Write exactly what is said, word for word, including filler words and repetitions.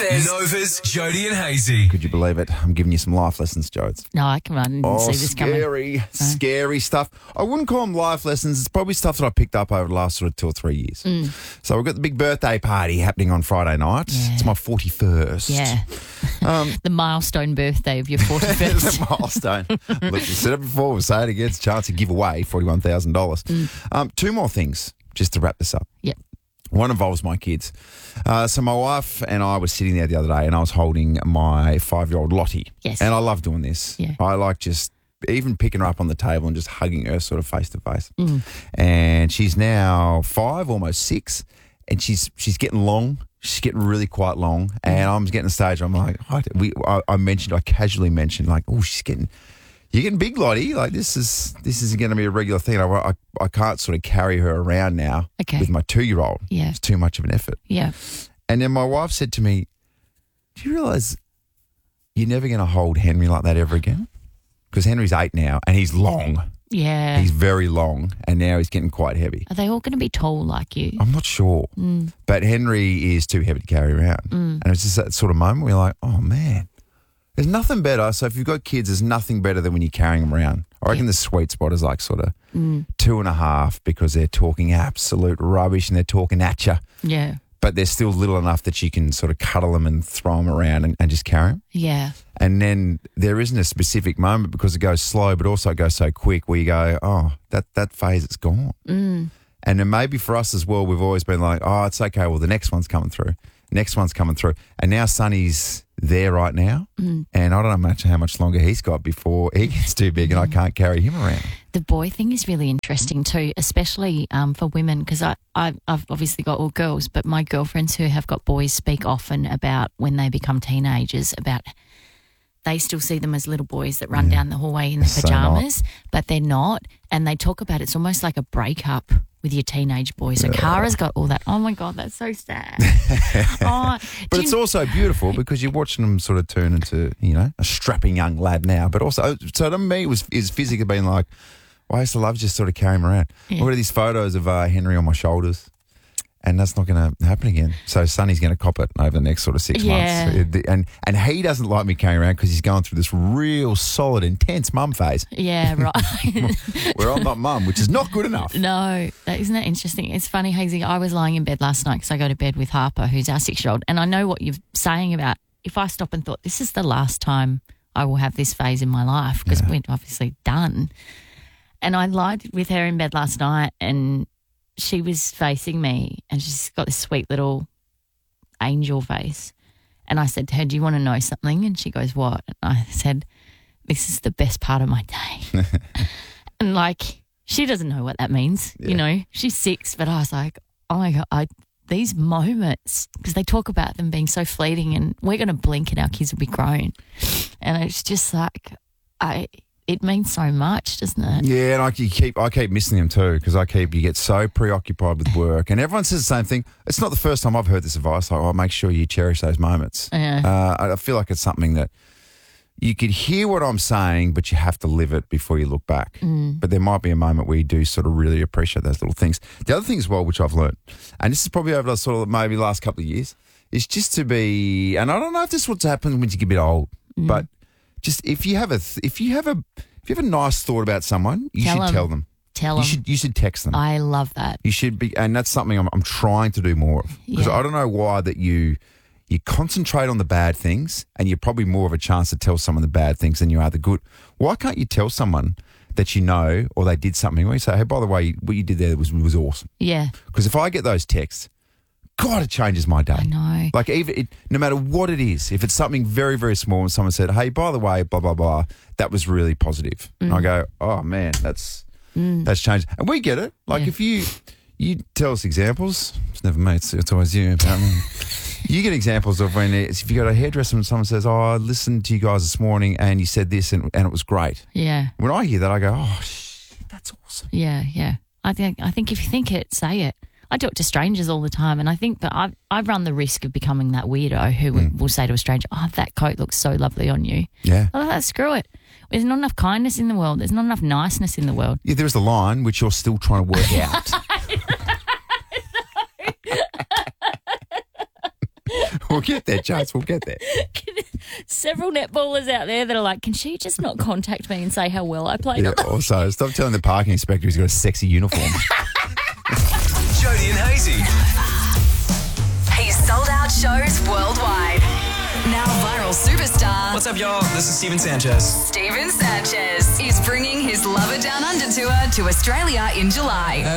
Novas. Novas, Jody and Hazy. Could you believe it? I'm giving you some life lessons, Jodes. No, I can run and Oh, see this coming. scary, scary stuff. I wouldn't call them life lessons. It's probably stuff that I picked up over the last sort of two or three years. Mm. So we've got the big birthday party happening on Friday night. Yeah. It's my forty-first. Yeah. Um, The milestone birthday of your forty-first. It's a milestone. Look, we said it before, we'll say it again. It's a chance to give away forty-one thousand dollars. Mm. Um, two more things just to wrap this up. Yep. One involves my kids. Uh, so my wife and I were sitting there the other day and I was holding my five-year-old Lottie. Yes. And I love doing this. Yeah. I like just even picking her up on the table and just hugging her sort of face to face. Mm. And she's now five, almost six, and she's she's getting long. She's getting really quite long. And I'm getting to the stage, I'm like, I, we, I, I mentioned, I casually mentioned, like, oh, she's getting... You're getting big, Lottie. Like, this is this is going to be a regular thing. I, I, I can't sort of carry her around now Okay. with my two-year-old. Yeah. It's too much of an effort. Yeah. And then my wife said to me, do you realise you're never going to hold Henry like that ever again? Because Henry's eight now and he's long. Yeah. He's very long and now he's getting quite heavy. Are they all going to be tall like you? I'm not sure. Mm. But Henry is too heavy to carry around. Mm. And it's just that sort of moment where you're like, oh, man. There's nothing better. So if you've got kids, there's nothing better than when you're carrying them around. I reckon Yeah. the sweet spot is like sort of Mm. two and a half because they're talking absolute rubbish and they're talking at you. Yeah. But they're still little enough that you can sort of cuddle them and throw them around and, and just carry them. Yeah. And then there isn't a specific moment because it goes slow, but also it goes so quick where you go, oh, that, that phase, it's gone. Mm. And then maybe for us as well, we've always been like, oh, it's okay. Well, the next one's coming through. Next one's coming through. And now Sonny's there right now. Mm. And I don't know much how much longer he's got before he gets too big and I can't carry him around. The boy thing is really interesting too, especially um, for women, because I, I, I've obviously got all girls, but my girlfriends who have got boys speak often about when they become teenagers, about they still see them as little boys that run Yeah. down the hallway in their So pajamas, but they're not. And they talk about it's almost like a breakup with your teenage boy. So Kara's got all that. Oh, my God, that's so sad. oh, But do it's you- also beautiful because you're watching him sort of turn into, you know, a strapping young lad now. But also, so to me, it was is physically being like, well, I used to love just sort of carrying him around. Yeah. Look at these photos of uh, Henry on my shoulders. And that's not going to happen again. So Sonny's going to cop it over the next sort of six Yeah. months. And and he doesn't like me carrying around because he's going through this real solid, intense mum phase Yeah, right. where I'm not mum, which is not good enough. No, that, isn't that interesting? It's funny, Hazy. I was lying in bed last night because I go to bed with Harper, who's our six-year-old, and I know what you're saying about if I stop and thought, this is the last time I will have this phase in my life because Yeah. we're obviously done. And I lied with her in bed last night and she was facing me and she's got this sweet little angel face. And I said to her, do you want to know something? And she goes, what? And I said, this is the best part of my day. And like, she doesn't know what that means. Yeah. You know, she's six, but I was like, oh my God, I, these moments, because they talk about them being so fleeting and we're going to blink and our kids will be grown. And it's just like, I, it means so much, doesn't it? Yeah, and I you keep I keep missing him too because I keep you get so preoccupied with work, and everyone says the same thing. It's not the first time I've heard this advice. Like, oh, make sure you cherish those moments. Yeah. Uh, I feel like it's something that you could hear what I'm saying, but you have to live it before you look back. Mm. But there might be a moment where you do sort of really appreciate those little things. The other thing as well, which I've learned, and this is probably over the sort of maybe last couple of years, is just to be. And I don't know if this is what's happened when you get a bit old, Mm. but just if you have a th- if you have a if you have a nice thought about someone, you Tell should 'em. tell them. Tell You them. should you should text them. I love that. You should be, and that's something I'm, I'm trying to do more of because Yeah. I don't know why that you you concentrate on the bad things, and you're probably more of a chance to tell someone the bad things than you are the good. Why can't you tell someone that you know or they did something where you say, hey, by the way, what you did there was was awesome? Yeah, Because if I get those texts, God, it changes my day. I know. Like even it, no matter what it is, if it's something very, very small and someone said, hey, by the way, blah, blah, blah, that was really positive. And I go, oh, man, that's that's changed. And we get it. Like Yeah. if you you tell us examples, it's never me, it's, it's always you. But, I mean, you get examples of when it's, if you go to a hairdresser and someone says, oh, I listened to you guys this morning and you said this and, and it was great. Yeah, When I hear that, I go, oh, shit, that's awesome. yeah, yeah. I think I think if you think it, say it. I talk to strangers all the time, and I think that I've, I've run the risk of becoming that weirdo who Mm. will, will say to a stranger, oh, that coat looks so lovely on you. Yeah. Oh, that, screw it. There's not enough kindness in the world. There's not enough niceness in the world. Yeah, there's the line which you're still trying to work out. We'll get there, Chase. We'll get there. Several netballers out there that are like, can she just not contact me and say how well I played? Yeah, also, stop telling the parking inspector he's got a sexy uniform. Jody and Hazy. He's sold out shows worldwide. Now viral superstar What's up, y'all? This is Steven Sanchez. Steven Sanchez is bringing his Lover Down Under tour to Australia in July.